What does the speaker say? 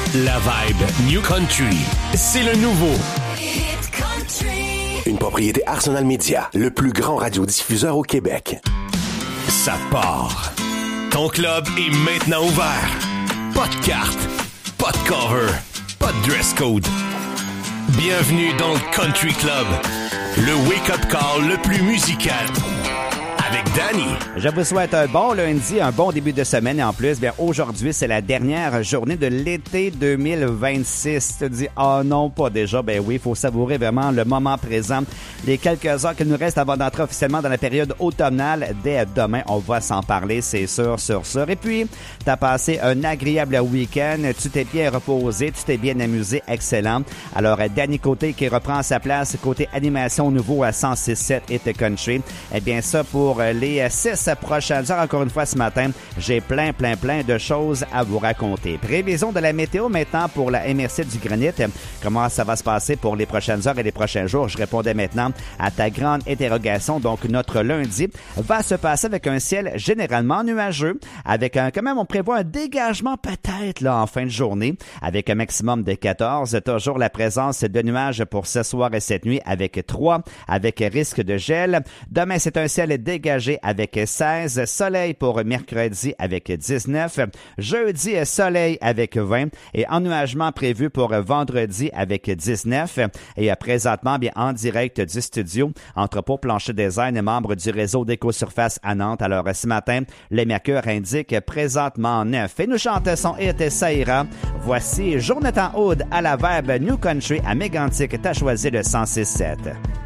La vibe New Country, c'est le nouveau. Hit Country. Une propriété Arsenal Media, le plus grand radiodiffuseur au Québec. Ça part. Ton club est maintenant ouvert. Pas de carte, pas de cover, pas de dress code. Bienvenue dans le Country Club, le wake-up call le plus musical. Avec Danny. Je vous souhaite un bon lundi, un bon début de semaine. Et en plus, bien aujourd'hui, c'est la dernière journée de l'été 2026. Tu te dis, oh non, pas déjà. Ben oui, il faut savourer vraiment le moment présent. Les quelques heures qu'il nous reste avant d'entrer officiellement dans la période automnale. Dès demain, on va s'en parler, c'est sûr. Et puis, tu as passé un agréable week-end. Tu t'es bien reposé, tu t'es bien amusé. Excellent. Alors, Danny Côté qui reprend sa place côté animation nouveau à 106.7 Hit Country. Eh bien, ça pour les 6 prochaines heures. Encore une fois ce matin, j'ai plein de choses à vous raconter. Prévision de la météo maintenant pour la MRC du Granit. Comment ça va se passer pour les prochaines heures et les prochains jours? Je répondais maintenant à ta grande interrogation. Donc, notre lundi va se passer avec un ciel généralement nuageux, avec quand même, on prévoit un dégagement peut-être là en fin de journée, avec un maximum de 14. Toujours la présence de nuages pour ce soir et cette nuit avec 3, avec risque de gel. Demain, c'est un ciel dégagé avec 16, soleil pour mercredi avec 19, jeudi soleil avec 20 et ennuagement prévu pour vendredi avec 19 et présentement bien en direct du studio Entrepôt Plancher Design, membre du réseau d'Écosurface à Nantes. Alors ce matin, le mercure indique présentement 9 et nous chantons son hit Ça ira. Voici Jonathan Aude à la vibe New Country à Mégantic. T'as choisi le 106.7.